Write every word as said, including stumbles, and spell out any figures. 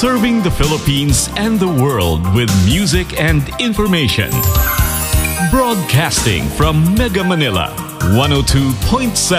serving the Philippines and the world with music and information. Broadcasting from Mega Manila, one oh two point seven